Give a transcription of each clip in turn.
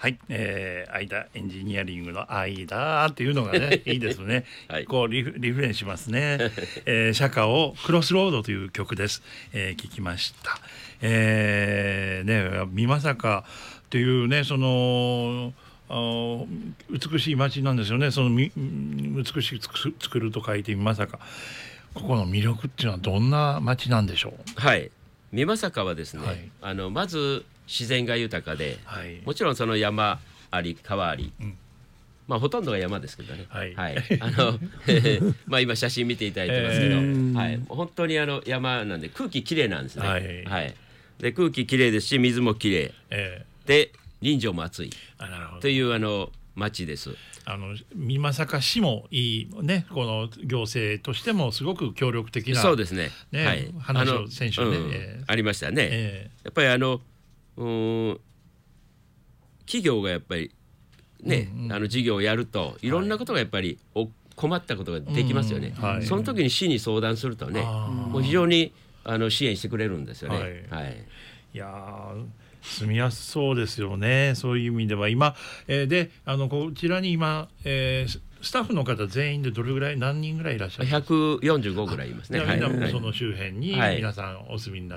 はい、間エンジニアリングの間っていうのがねいいですね、 はい、 こうリフレインしますね、釈迦をクロスロードという曲です、聞きました。美作というねその美しい町なんですよね。その美しく作ると書いて美作。ここの魅力っていうのはどんな町なんでしょう。 はい、美作はですね、 はい、 まず自然が豊かで、 はい、 もちろんその山あり川あり、まあほとんどが山ですけどね、はい、まあ今写真見ていただいてますけど、はい、本当に山なんで空気きれいなんですね、はい、で空気きれいですし水もきれい、で林場も厚いという町です。 美作市もいいね、この行政としてもすごく協力的な、 そうですね、はい、 話を先週ね、 ありましたね、やっぱり企業がやっぱりね、事業をやるといろんなことがやっぱり困ったことができますよね、その時に市に相談するとね、もう非常に支援してくれるんですよね。 いや住みやすそうですよね。そういう意味では今、でこちらに今、スタッフの方全員でどれぐらい何人ぐらいいらっしゃる。 145ぐらいいますね。 みんなもその周辺に皆さんお住みになって、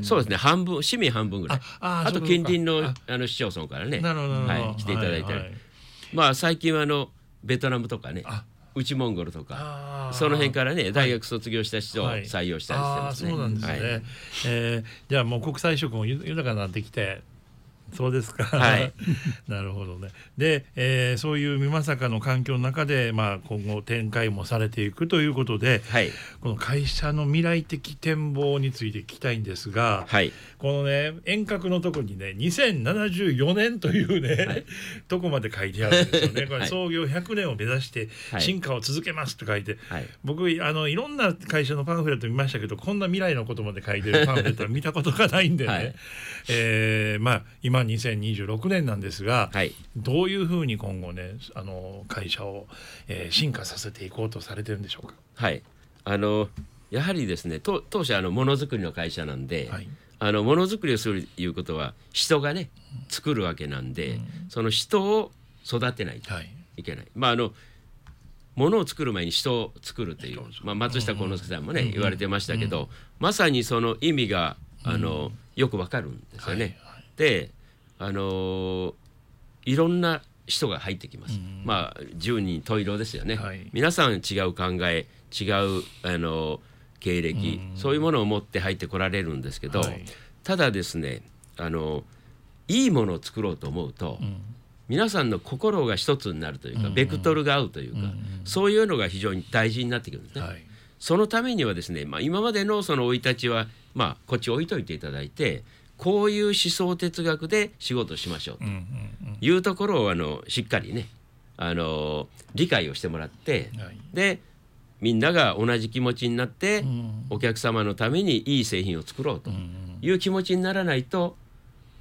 そうですね、半分市民半分ぐらい、あと近隣の市町村からね、来ていただいたり、まあ最近はベトナムとかね、内モンゴルとかその辺からね大学卒業した人を採用したりしてますね。 そうなんですね。じゃあもう国際色も豊かになってきて。そうですか、なるほどね。で、そういう美作の環境の中で、今後展開もされていくということで、この会社の未来的展望について聞きたいんですが、このね遠隔のとこにね2074年というね、とこまで書いてあるんですよね。これ創業100年を目指して進化を続けますと書いて、僕いろんな会社のパンフレット見ましたけど、こんな未来のことまで書いてるパンフレットは見たことがないんでね、今2026年なんですが、どういうふうに今後ね会社を、進化させていこうとされてるんでしょうか。 やはりですね、当社ものづくりの会社なんで、ものづくりをするということは人がね作るわけなんで、その人を育てないといけない、ものを作る前に人を作るという、松下幸之助さんもね言われてましたけど、まさにその意味がよくわかるんですよね。でいろんな人が入ってきます。10人十色ですよね、皆さん違う考え違う経歴、そういうものを持って入ってこられるんですけど、ただですねいいものを作ろうと思うと、皆さんの心が一つになるというか、ベクトルが合うというか、そういうのが非常に大事になってくるんですね。そのためにはですね、今までのその生い立ちはこっち置いといていただいて、こういう思想哲学で仕事をしましょうというところをしっかりね理解をしてもらって、でみんなが同じ気持ちになって、お客様のためにいい製品を作ろうという気持ちにならないと、